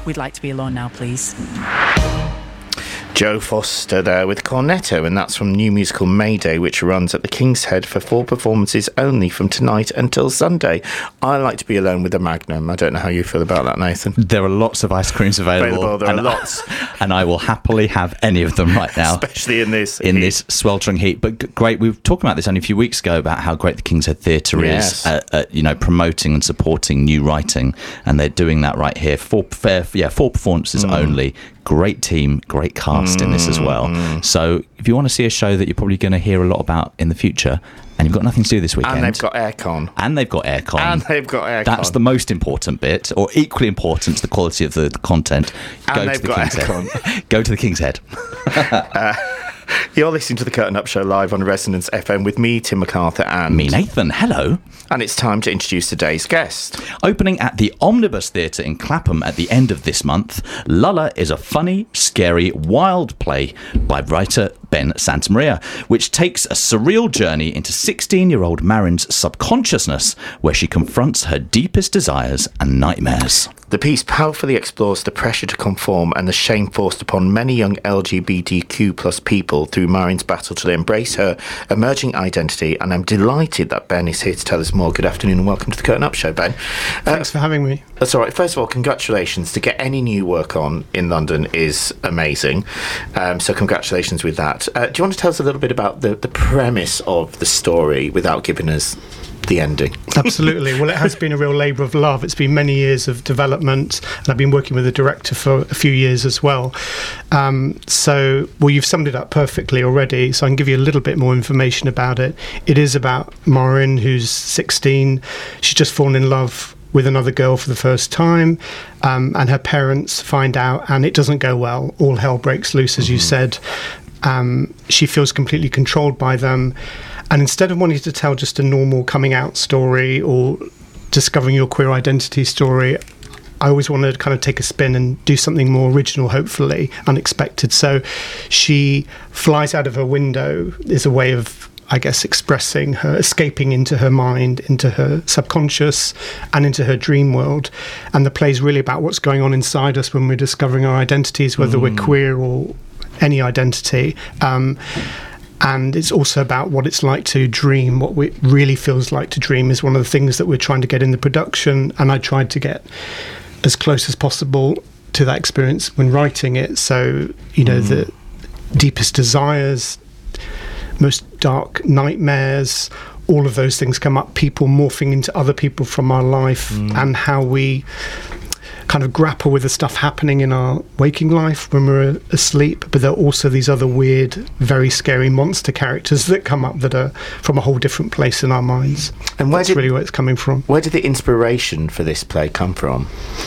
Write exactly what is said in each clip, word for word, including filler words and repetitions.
We'd like to be alone now, please. Joe Foster there with Cornetto, and that's from new musical Mayday, which runs at the King's Head for four performances only from tonight until Sunday. I like to be alone with a Magnum. I don't know how you feel about that, Nathan. There are lots of ice creams available. available there and, are lots. And I will happily have any of them right now. Especially in this In heat. this sweltering heat. But g- great, we were talking about this only a few weeks ago about how great the King's Head Theatre Yes. is at, at, you know, promoting and supporting new writing. And they're doing that right here. Four, fair, yeah, four performances mm. only. Great team, great cast mm, in this as well. Mm. So if you want to see a show that you're probably going to hear a lot about in the future, and you've got nothing to do this weekend. And they've got aircon. And they've got aircon. And they've got aircon. That's the most important bit, or equally important to the quality of the, the content. And Go they've to the got King's aircon. Head. Go to the King's Head. uh, You're listening to the Curtain Up Show live on Resonance F M with me, Tim MacArthur, and me, Nathan. Hello. And it's time to introduce today's guest. Opening at the Omnibus Theatre in Clapham at the end of this month, Lulla is a funny, scary, wild play by writer Ben Santamaria, which takes a surreal journey into sixteen-year-old Marin's subconsciousness, where she confronts her deepest desires and nightmares. The piece powerfully explores the pressure to conform and the shame forced upon many young L G B T Q plus people through Marin's battle to embrace her emerging identity, and I'm delighted that Ben is here to tell us more. Good afternoon and welcome to the Curtain Up Show, Ben. Uh, Thanks for having me. That's all right. First of all, congratulations. To get any new work on in London is amazing. Um, so congratulations with that. Uh, do you want to tell us a little bit about the, the premise of the story without giving us the ending? Absolutely. Well, it has been a real labour of love. It's been many years of development, and I've been working with the director for a few years as well. Um, so, well, you've summed it up perfectly already, so I can give you a little bit more information about it. It is about Marin, who's sixteen. She's just fallen in love with another girl for the first time, um, and her parents find out, and it doesn't go well. All hell breaks loose, as mm-hmm. you said. Um, she feels completely controlled by them. And instead of wanting to tell just a normal coming out story or discovering your queer identity story, I always wanted to kind of take a spin and do something more original, hopefully unexpected. So she flies out of her window is a way of, I guess, expressing her, escaping into her mind, into her subconscious and into her dream world. And the play's really about what's going on inside us when we're discovering our identities, whether mm. we're queer or any identity. Um, And it's also about what it's like to dream, what it really feels like to dream is one of the things that we're trying to get in the production. And I tried to get as close as possible to that experience when writing it. So, you know, mm. the deepest desires, most dark nightmares, all of those things come up, people morphing into other people from our life mm. and how we kind of grapple with the stuff happening in our waking life when we're asleep, but there are also these other weird, very scary monster characters that come up that are from a whole different place in our minds. And where that's did, really where it's coming from. Where did the inspiration for this play come from?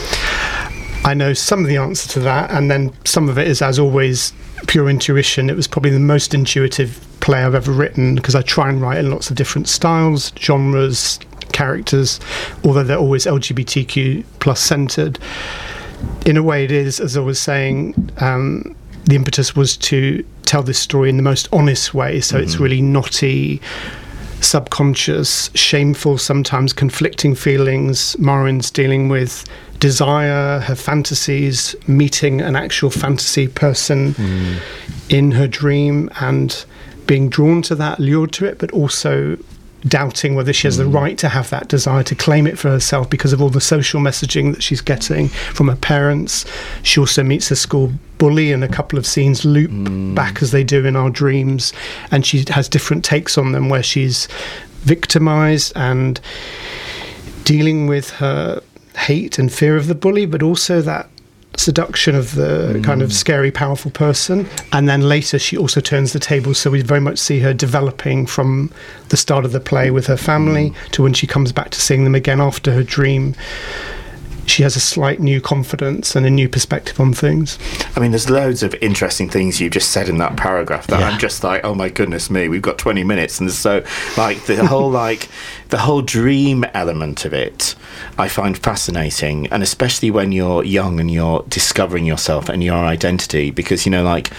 I know some of the answer to that, and then some of it is, as always, pure intuition. It was probably the most intuitive play I've ever written, because I try and write in lots of different styles, genres, characters, although they're always L G B T Q plus centered. In a way, it is, as I was saying, um, the impetus was to tell this story in the most honest way. So mm-hmm. it's really knotty, subconscious, shameful, sometimes conflicting feelings. Marin's dealing with desire, her fantasies, meeting an actual fantasy person mm. in her dream and being drawn to that, lured to it, but also doubting whether she has the right to have that desire, to claim it for herself because of all the social messaging that she's getting from her parents. She also meets a school bully, and a couple of scenes loop mm. back as they do in our dreams, and she has different takes on them where she's victimized and dealing with her hate and fear of the bully, but also that seduction of the mm. kind of scary, powerful person. And then later she also turns the table, so we very much see her developing from the start of the play with her family mm. to when she comes back to seeing them again after her dream. She has a slight new confidence and a new perspective on things. I mean, there's loads of interesting things you just said in that paragraph that yeah. I'm just like, oh my goodness me, we've got twenty minutes, and so like the whole like the whole dream element of it I find fascinating, and especially when you're young and you're discovering yourself and your identity, because, you know, like